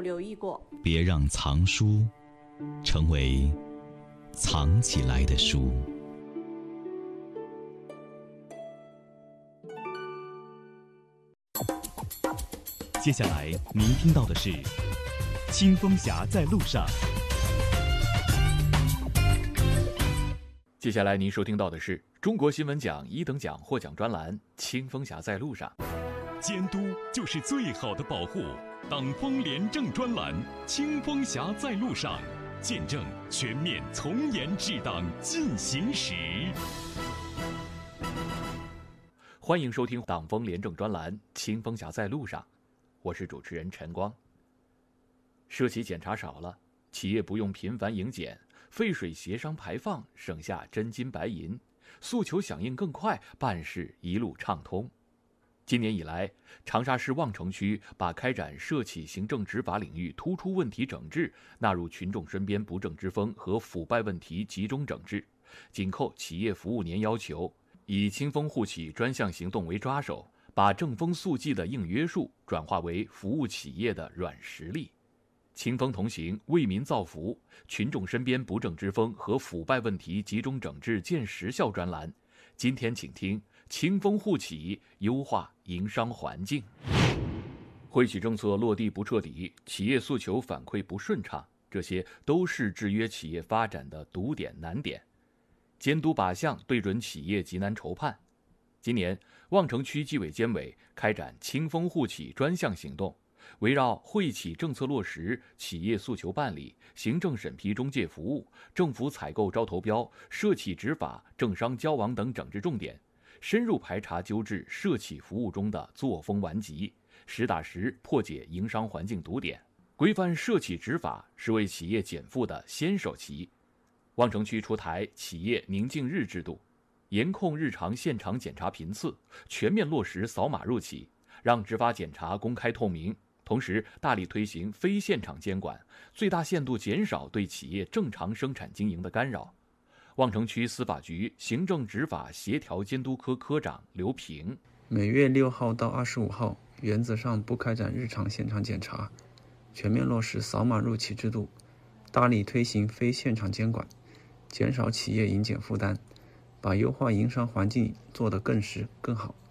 有留意过。 别让藏书成为藏起来的书。接下来您听到的是清风侠在路上。 接下来您收听到的是中国新闻奖1等奖获奖专栏《清风侠在路上》。 监督就是最好的保护。党风廉政专栏《清风侠在路上》，见证全面从严治党进行时。 欢迎收听党风廉政专栏《清风侠在路上》，我是主持人陈光。涉企检查少了，企业不用频繁迎检，废水协商排放省下真金白银，诉求响应更快，办事一路畅通。今年以来，长沙市望城区把开展涉企行政执法领域突出问题整治纳入群众身边不正之风和腐败问题集中整治，紧扣企业服务年要求，以清风护企专项行动为抓手，把正风肃纪的硬约束转化为服务企业的软实力。清风同行，为民造福，群众身边不正之风和腐败问题集中整治见实效专栏，今天请听清风护企优化营商环境。惠企政策落地不彻底，企业诉求反馈不顺畅，这些都是制约企业发展的堵点难点。监督靶向对准企业急难愁盼。今年，望城区纪委监委开展清风护企专项行动，围绕惠企政策落实、企业诉求办理、行政审批中介服务、政府采购招投标、涉企执法、政商交往等整治重点，深入排查纠治涉企服务中的作风顽疾，实打实破解营商环境堵点。规范涉企执法是为企业减负的先手棋。望城区出台企业宁静日制度，严控日常现场检查频次，全面落实扫码入企，让执法检查公开透明，同时大力推行非现场监管，最大限度减少对企业正常生产经营的干扰。望城区司法局行政执法协调监督科科长刘平： 每月6号到25号，原则上不开展日常现场检查，全面落实扫码入企制度，大力推行非现场监管，减少企业迎检负担，把优化营商环境做得更实更好。